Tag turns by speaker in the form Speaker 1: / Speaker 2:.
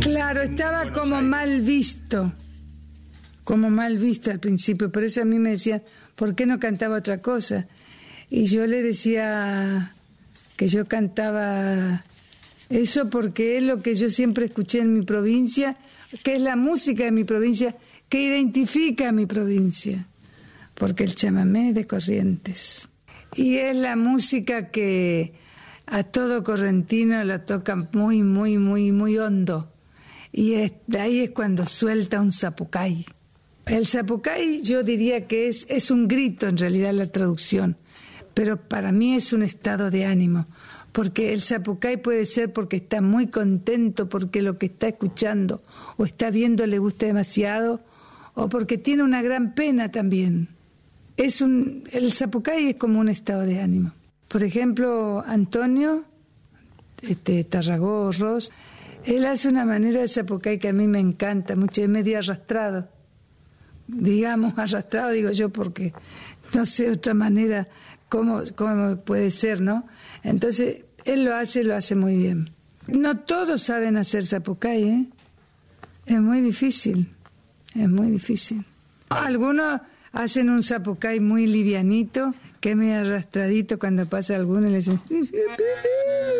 Speaker 1: Claro, estaba como mal visto al principio, por eso a mí me decían, ¿por qué no cantaba otra cosa? Y yo le decía que yo cantaba eso porque es lo que yo siempre escuché en mi provincia, que es la música de mi provincia, que identifica a mi provincia, porque el chamamé es de Corrientes. Y es la música que a todo correntino la toca muy, muy, muy, muy hondo. Y de ahí es cuando suelta un zapucay. El zapucay yo diría que es un grito en realidad la traducción, pero para mí es un estado de ánimo, porque el zapucay puede ser porque está muy contento, porque lo que está escuchando o está viendo le gusta demasiado, o porque tiene una gran pena también. El zapucay es como un estado de ánimo. Por ejemplo, Antonio Tarragó Ros, él hace una manera de zapucay que a mí me encanta mucho, es medio arrastrado. Digamos, arrastrado digo yo porque no sé otra manera cómo puede ser, ¿no? Entonces, él lo hace muy bien. No todos saben hacer zapucay, ¿eh? Es muy difícil, es muy difícil. Algunos hacen un zapucay muy livianito, que es medio arrastradito cuando pasa alguno y le dicen...